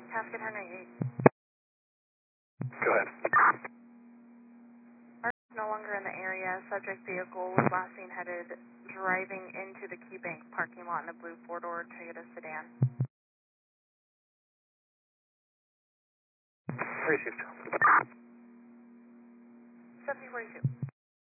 Casket Henry 8. Go ahead. Mark is no longer in the area. Subject vehicle was last seen headed driving into the KeyBank parking lot in a blue four-door Toyota sedan. Received. 7042.